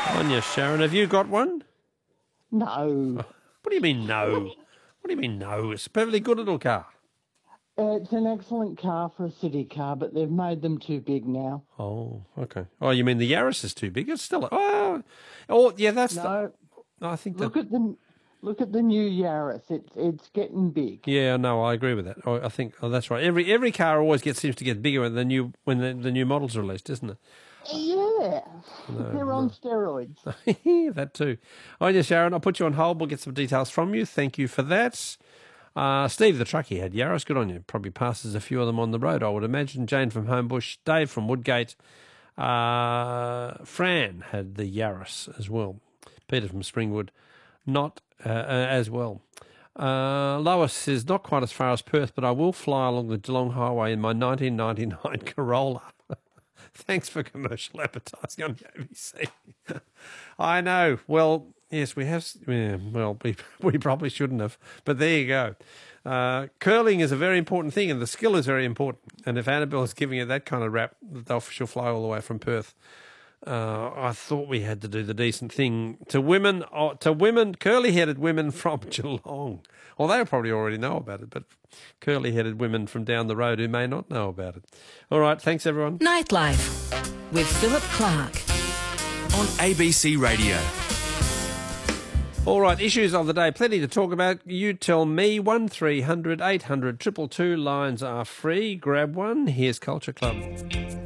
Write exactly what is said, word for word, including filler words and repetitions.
On you, Sharon. Have you got one? No. What do you mean no? What do you mean no? It's a perfectly good little car. Uh, it's an excellent car for a city car, but they've made them too big now. Oh, okay. Oh, you mean the Yaris is too big? It's still... Oh, oh yeah, that's... No. The, I think Look that... at the look at the new Yaris. It's it's getting big. Yeah, no, I agree with that. Oh, I think oh, that's right. Every every car always gets seems to get bigger when the new when the, the new model's released, isn't it? Yeah. No, They're no. on steroids. That too. Oh, yeah, Sharon, I'll put you on hold. We'll get some details from you. Thank you for that. Uh, Steve the truckie had Yaris. Good on you. Probably passes a few of them on the road, I would imagine. Jane from Homebush, Dave from Woodgate. Uh, Fran had the Yaris as well. Peter from Springwood, not uh, uh, as well. Uh, Lois says, not quite as far as Perth, but I will fly along the Geelong Highway in my nineteen ninety-nine Corolla. Thanks for commercial advertising on the A B C. I know. Well, yes, we have. Yeah, well, we, we probably shouldn't have, but there you go. Uh, curling is a very important thing, and the skill is very important. And if Annabelle is giving it that kind of rap, they'll, she'll fly all the way from Perth. Uh, I thought we had to do the decent thing to women, uh, to women, curly-headed women from Geelong. Well, they probably already know about it, but curly-headed women from down the road who may not know about it. All right, thanks, everyone. Nightlife with Philip Clark on A B C Radio. All right, issues of the day, plenty to talk about. You tell me, one three hundred eight hundred two two two, lines are free. Grab one. Here's Culture Club.